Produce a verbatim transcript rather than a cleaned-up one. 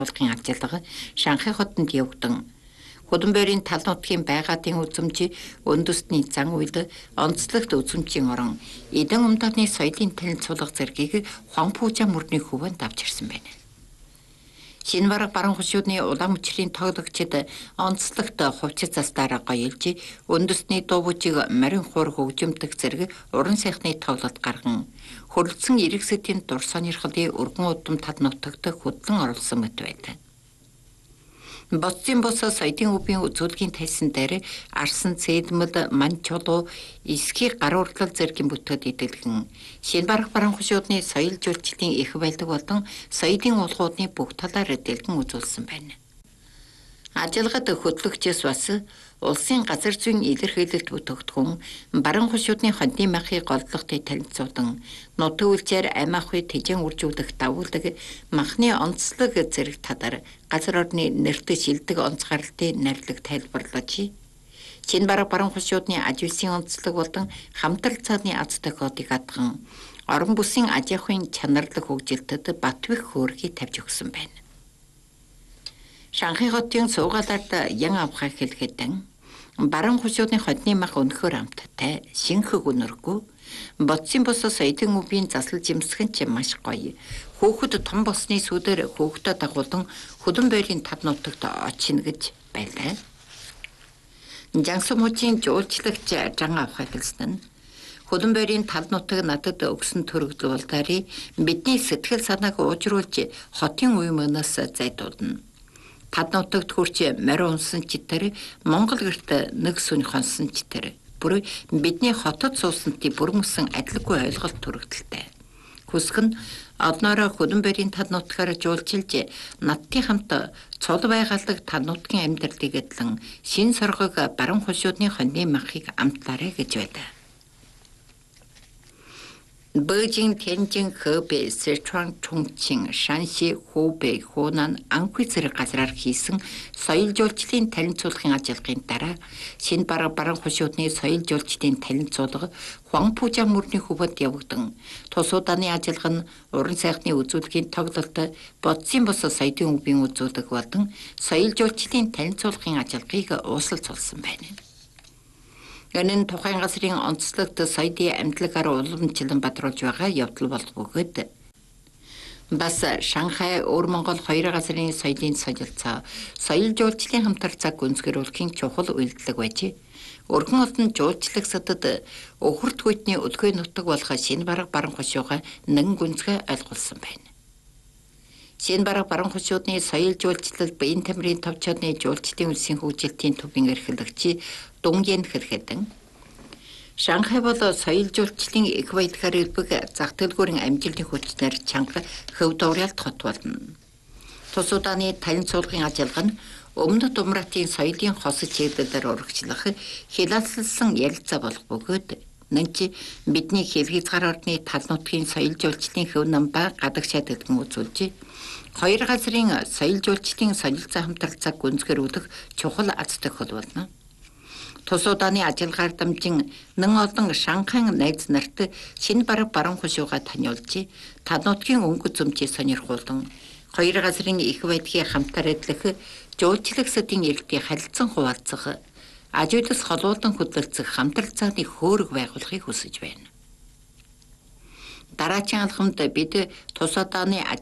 Улсын ажиллагаа Шанхай хотод явагдан Хөдөнбөрийн тал нутгийн байгаадын үзмжи үндэсний зан үед онцлогт үзмжийн орон эдэн умданы соёлын танилцуулга зэргийг Хуанпужа мөрний хөвөнд авч ирсэн байна. Шинэ баран хушуудны улаан мөчрийн тоглогчид онцлогт хувьчид застаараа гоёлж үндэсний дуу бүжиг марин хуур хөгжимдөх зэрэг уран сайхны тоглолт гарган хөрөлдсөн эрэг сэтийн дур сонирхлын өргөн удам тал нутагт хөдлөн оруулсан мэт байдаг. Боцын бос соёлын өвийн үзүүлгийн тайсан дээр арсан цэдмэд манчолоо эсхий гаруурлал зэргийн бүтэд идэлгэн шинэ баран хушуудны соёл жуулчлалын их байлдаг болон соёлын уулгуудны бүх талаар дэлгэн үзүүлсэн байна. Ажиллагад хөтлөгчөөс бас улсын газар зүйн илэрхийлэлд бүтээгдэхүүн баран хушуудны хоньны махыг голдлогтой танилцуулан нутаг үлчээр амиах үе тэжэн үржүүлэх давуулдаг махны онцлог зэрэг тадар газар орны нэрт шилдэг онцгарлтын нэрлэг тайлбарлаж шинэ баран хушуудны аж үйлсийн онцлог болон хамтрал цааны аз тохиолыг адхан орон бүсийн аж ахуйн чанарлаг хөгжилтөд бат бэх хөөргийг тавьж өгсөн байна. Шанхай хотын суугаалаад ян авхаа хэлэхэд баран хушуудны хоньны мах өнөхөр амттай шинхэг өнөргүй боцын бос соёлын өвийн заслал жимсгэн ч маш гоё хөөхд том босны сүдэр хөөхдөд дагуулan Хөдөнбөрийн тав нутагт очино гэж байлаа. Жансмужийн жуулчлагч жан авхаа хэлсэн нь Хөдөнбөрийн тав нутаг надад өгсөн төрөгдөл болдоорой бидний сэтгэл санааг уужруулж хотын үе мөнөөс зайдуулна. Тав нутагт хүрч морь унсан ч тэр Монгол гэрт нэг сүн хонсон ч тэр бүр бидний хотод суусантын бүрмөсөн адилгүй ойлголт төрөгдөлтэй. Хүсэх нь одноороо Хөдөнбөрийн тав нутгаар жуулчилж надтай хамт цул байгаалдаг тав нутгийн амьдралыг эдлэн шин соргог баран хушуудны хоньны махыг амтлаарай гэж байлаа. Бээжин, Тяньжин, Хэбэй, Сычуан, Чунчин, Шанси, Хубэй, Хунан, Анhui зэрэг газраар хийсэн соёл жуулчлалын танилцуулгын ажиллагааны дараа шинэ баран хушуудны соёл жуулчлалын танилцуулга Хуанпужа мөрний хөвөд явагдан тус удааны ажиллагаа нь уран сайхны үзүүлгийн тоглолт боцын бос соёлын өвийн үзүүлэг болон соёл жуулчлалын танилцуулгын ажиллагааг уусалцуулсан байна. Энэ тухайн газрын онцлогт соёлын амьтлагаар уламжлан бадруулж байгаа явдал болох бөгөөд бас Шанхай өвөр Монгол хоёр газрын соёлын солилцоо соёл жуулчлалын хамтарцааг гүнзгийрүүлэхийн чухал үйлдэлэг байж өргөн олонний жуулчлагсадад өвхөрт хүйтний өдгөө нутаг болох шинэ баран хушууга нэгэн гүнзгий ойлгуулсан байна. Шинэ баран хушуудны соёл жуулчлал Баян тамирын товчооны жуулчлалын үлсийн хөгжилтийн төвийн эрхлэгч Дүнгийн хэрхэдэн Шанхай бол соёл жуулчлалын их баялгаар элбэг зах төлгүүрийн амжилтын хүчнээр чанга хөв дуураалт хот болно. Тус удааны танилцуулгын ажиллагаа нь өмнөд Умратын соёлын хос чиглэлээр урагшлах хилаллсан ярилцаа болох бөгөөд нэнч бидний хэлхийцгаар орны тал нутгийн соёл жуулчлалын хөв намбаа гадагшаа дэлгэн үзүүлж хоёр газрын соёл жуулчлалын солилцоо хамтралцааг гүнзгийрүүлэх чухал аз тохиол болно. Тус удааны ажиллагаар дамжин нэн олон Шанхай найз нарт шинэ баран хушууга таниулж тал нутгийн өнгө зөмжийг сонирхуулан хоёр газрын их байдгийн хамтар эдлэх жуулчлагсдын эрдийн харилцан хуваалцах аж үйлс холуулан хөдөлгөх хамтрал цааны хөөрөг байгуулахыг хүсэж байна. Дараагийн алхамд бид тус удааны